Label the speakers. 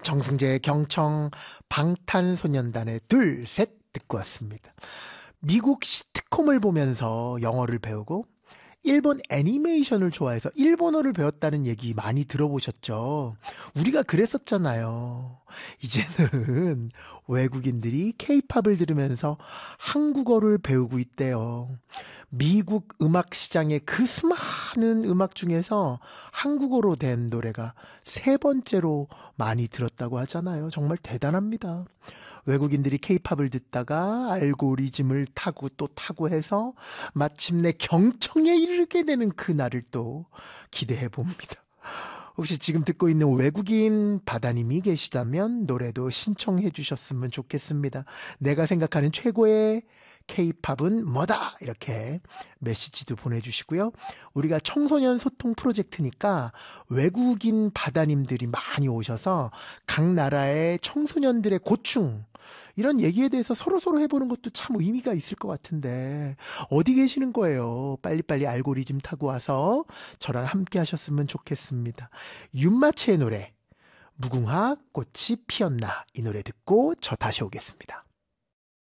Speaker 1: 정승재 경청 방탄소년단의 둘, 셋 듣고 왔습니다. 미국 시트콤을 보면서 영어를 배우고 일본 애니메이션을 좋아해서 일본어를 배웠다는 얘기 많이 들어보셨죠? 우리가 그랬었잖아요. 이제는 외국인들이 케이팝을 들으면서 한국어를 배우고 있대요. 미국 음악 시장의 그 수많은 음악 중에서 한국어로 된 노래가 세 번째로 많이 들었다고 하잖아요. 정말 대단합니다. 외국인들이 케이팝을 듣다가 알고리즘을 타고 또 타고 해서 마침내 경청에 이르게 되는 그날을 또 기대해 봅니다. 혹시 지금 듣고 있는 외국인 바다님이 계시다면 노래도 신청해 주셨으면 좋겠습니다. 내가 생각하는 최고의 K-팝은 뭐다? 이렇게 메시지도 보내주시고요. 우리가 청소년 소통 프로젝트니까 외국인 바다님들이 많이 오셔서 각 나라의 청소년들의 고충 이런 얘기에 대해서 서로 해보는 것도 참 의미가 있을 것 같은데 어디 계시는 거예요? 빨리빨리 알고리즘 타고 와서 저랑 함께 하셨으면 좋겠습니다. 윤마치의 노래 무궁화 꽃이 피었나 이 노래 듣고 저 다시 오겠습니다.